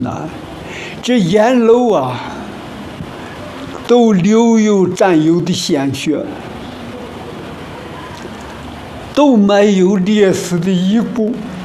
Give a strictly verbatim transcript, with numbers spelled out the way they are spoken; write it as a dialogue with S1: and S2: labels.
S1: 啊，这沿路啊，都流有战友的鲜血，都没有烈士的遗骨。